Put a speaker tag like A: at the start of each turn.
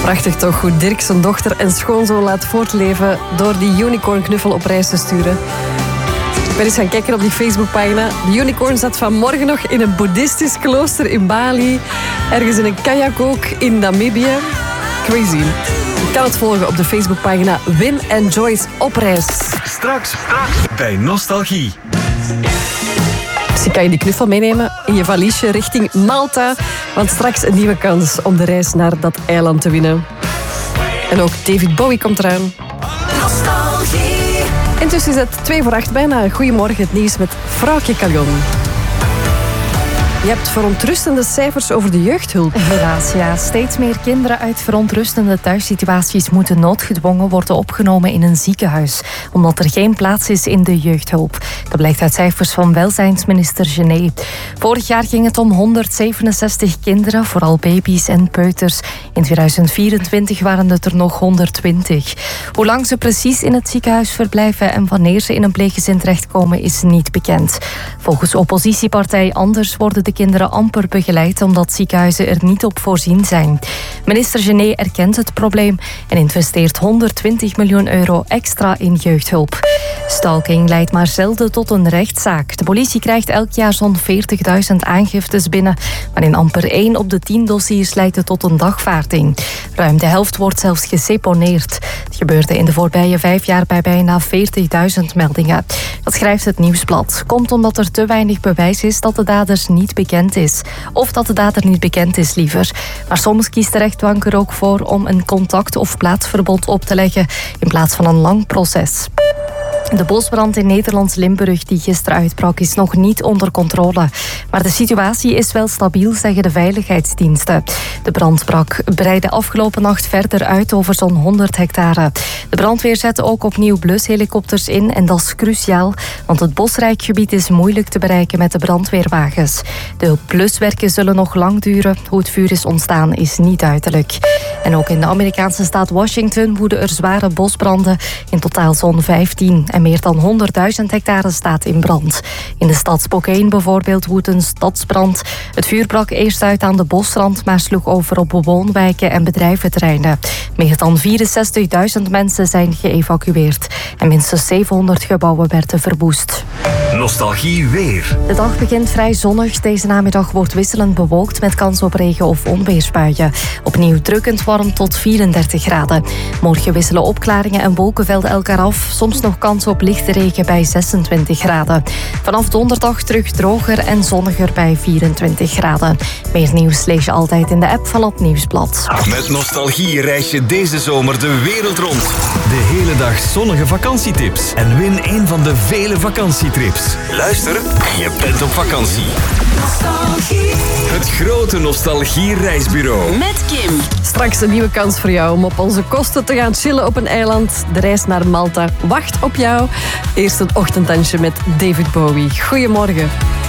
A: Prachtig toch, hoe Dirk zijn dochter en schoonzoon laat voortleven door die unicornknuffel op reis te sturen. Ik ben eens gaan kijken op die Facebookpagina. De unicorn zat vanmorgen nog in een boeddhistisch klooster in Bali. Ergens in een kajak ook in Namibië. Crazy. Je kan het volgen op de Facebookpagina Wim en Joyce op reis.
B: Straks bij Nostalgie.
A: Dus kan je die knuffel meenemen in je valiesje richting Malta. Want straks een nieuwe kans om de reis naar dat eiland te winnen. En ook David Bowie komt eraan.
C: Nostalgie.
A: Intussen is het 7:45 bijna. Goedemorgen, het nieuws met Vrouwtje Caljon. Je hebt verontrustende cijfers over de jeugdhulp.
D: Helaas, ja. Steeds meer kinderen uit verontrustende thuissituaties moeten noodgedwongen worden opgenomen in een ziekenhuis, omdat er geen plaats is in de jeugdhulp. Dat blijkt uit cijfers van welzijnsminister Gené. Vorig jaar ging het om 167 kinderen, vooral baby's en peuters. In 2024 waren het er nog 120. Hoe lang ze precies in het ziekenhuis verblijven en wanneer ze in een pleeggezin terechtkomen is niet bekend. Volgens oppositiepartij Anders worden de kinderen amper begeleid omdat ziekenhuizen er niet op voorzien zijn. Minister Gené erkent het probleem en investeert 120 miljoen euro extra in jeugdhulp. Stalking leidt maar zelden tot een rechtszaak. De politie krijgt elk jaar zo'n 40.000 aangiftes binnen, maar in amper 1 op de 10 dossiers leidt het tot een dagvaarding. Ruim de helft wordt zelfs geseponeerd. Het gebeurde in de voorbije 5 jaar bij bijna 40.000 meldingen. Dat schrijft het Nieuwsblad. Komt omdat er te weinig bewijs is dat de daders niet bekend is. Of dat de dader niet bekend is, liever. Maar soms kiest de rechtbank er ook voor om een contact- of plaatsverbod op te leggen in plaats van een lang proces. De bosbrand in Nederlands Limburg die gisteren uitbrak is nog niet onder controle. Maar de situatie is wel stabiel, zeggen de veiligheidsdiensten. De brand breidde afgelopen nacht verder uit over zo'n 100 hectare. De brandweer zette ook opnieuw blushelikopters in en dat is cruciaal, want het bosrijk gebied is moeilijk te bereiken met de brandweerwagens. De bluswerken zullen nog lang duren. Hoe het vuur is ontstaan is niet duidelijk. En ook in de Amerikaanse staat Washington woeden er zware bosbranden. In totaal zo'n 15 en meer dan 100.000 hectare staat in brand. In de stad Spokane bijvoorbeeld woedt een stadsbrand. Het vuur brak eerst uit aan de bosrand, maar sloeg over op woonwijken en bedrijventerreinen. Meer dan 64.000 mensen zijn geëvacueerd. En minstens 700 gebouwen werden verwoest.
B: Nostalgie weer.
D: De dag begint vrij zonnig. Deze namiddag wordt wisselend bewolkt met kans op regen- of onweersbuien. Opnieuw drukkend warm tot 34 graden. Morgen wisselen opklaringen en wolkenvelden elkaar af. Soms nog kans op lichte regen bij 26 graden. Vanaf donderdag terug droger en zonniger bij 24 graden. Meer nieuws lees je altijd in de app van het Nieuwsblad.
B: Met Nostalgie reis je deze zomer de wereld rond. De hele dag zonnige vakantietips. En win een van de vele vakantietrips. Luister en je bent op vakantie.
C: Nostalgie.
B: Het grote Nostalgie-reisbureau.
C: Met Kim.
A: Straks een nieuwe kans voor jou om op onze kosten te gaan chillen op een eiland. De reis naar Malta wacht op jou. Eerst een ochtenddansje met David Bowie. Goedemorgen.